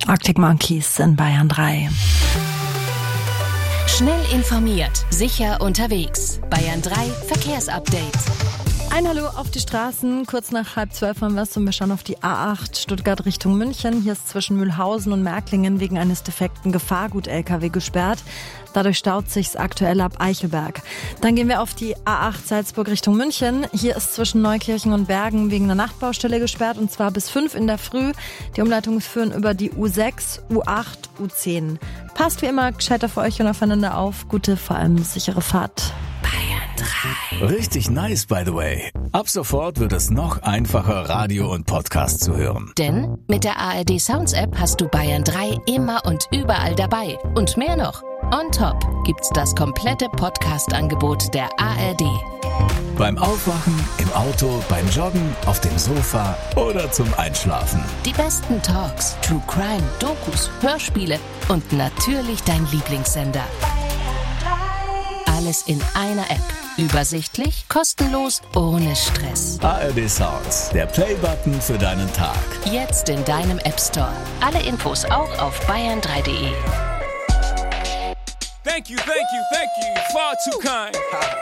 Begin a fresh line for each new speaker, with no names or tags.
Arctic Monkeys in Bayern 3.
Schnell informiert, sicher unterwegs. Bayern 3 Verkehrsupdate.
Ein Hallo auf die Straßen. Kurz nach 11:30 haben wir es und wir schauen auf die A8 Stuttgart Richtung München. Hier ist zwischen Mühlhausen und Märklingen wegen eines defekten Gefahrgut-LKW gesperrt. Dadurch staut sich's aktuell ab Eichelberg. Dann gehen wir auf die A8 Salzburg Richtung München. Hier ist zwischen Neukirchen und Bergen wegen einer Nachtbaustelle gesperrt und zwar bis 5 in der Früh. Die Umleitungen führen über die U6, U8, U10. Passt wie immer gescheiter für euch und aufeinander auf. Gute, vor allem sichere Fahrt.
Richtig nice, by the way. Ab sofort wird es noch einfacher, Radio und Podcast zu hören.
Denn mit der ARD Sounds App hast du Bayern 3 immer und überall dabei. Und mehr noch. On top gibt's das komplette Podcast-Angebot der ARD.
Beim Aufwachen, im Auto, beim Joggen, auf dem Sofa oder zum Einschlafen.
Die besten Talks, True Crime, Dokus, Hörspiele und natürlich dein Lieblingssender. Alles in einer App. Übersichtlich, kostenlos, ohne Stress.
ARD Sounds, der Playbutton für deinen Tag.
Jetzt in deinem App Store. Alle Infos auch auf bayern3.de.
Thank you, far too kind.